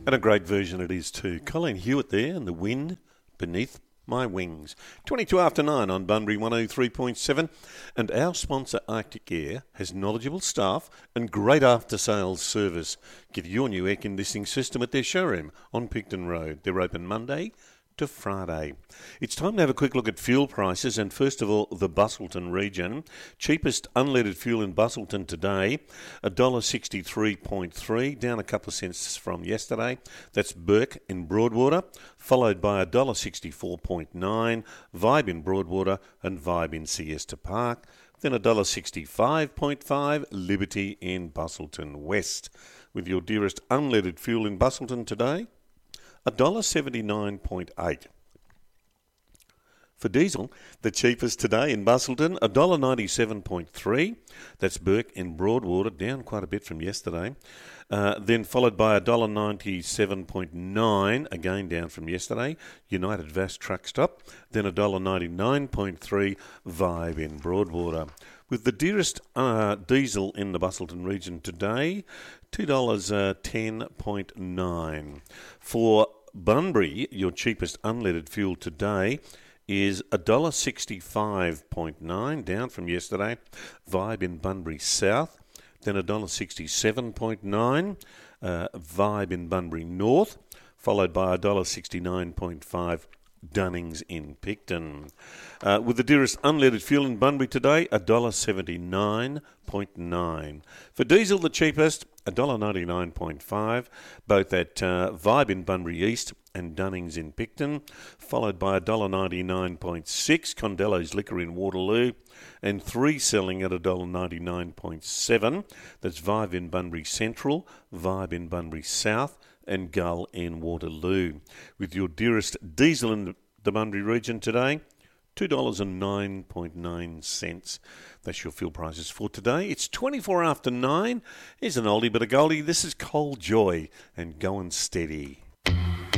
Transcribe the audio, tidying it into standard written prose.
And a great version it is too. Colleen Hewitt there and the wind beneath my wings. 22 after 9 on Bunbury 103.7. And our sponsor Arctic Air has knowledgeable staff and great after-sales service. Get your new air conditioning system at their showroom on Picton Road. They're open Monday to Friday. It's time to have a quick look at fuel prices, and first of all, the Busselton region. Cheapest unleaded fuel in Busselton today, $1.63.3, down a couple of cents from yesterday. That's Burke in Broadwater, followed by $1.64.9, Vibe in Broadwater and Vibe in Siesta Park. Then $1.65.5, Liberty in Busselton West. With your dearest unleaded fuel in Busselton today, $1.79.8. For diesel, the cheapest today in Busselton, $1.97.3. That's Burke in Broadwater, down quite a bit from yesterday. Then followed by $1.97.9, again down from yesterday. United Vast Truck Stop. Then $1.99.3, Vibe in Broadwater. With the dearest diesel in the Busselton region today, $2.10.9. For Bunbury, your cheapest unleaded fuel today is $1.65.9, down from yesterday. Vibe in Bunbury South. Then $1.67.9, Vibe in Bunbury North, followed by $1.69.5, Dunnings in Picton. With the dearest unleaded fuel in Bunbury today, $1.79.9. For diesel, the cheapest, $1.99.5, both at Vibe in Bunbury East and Dunnings in Picton, followed by $1.99.6, Condello's Liquor in Waterloo, and 3 selling at $1.99.7. That's Vibe in Bunbury Central, Vibe in Bunbury South, and Gull in Waterloo. With your dearest diesel in the Bunbury region today, $2.09.9. That's your fuel prices for today. It's 24 after 9. Here's an oldie but a goldie. This is Cold Joy and Goin' Steady.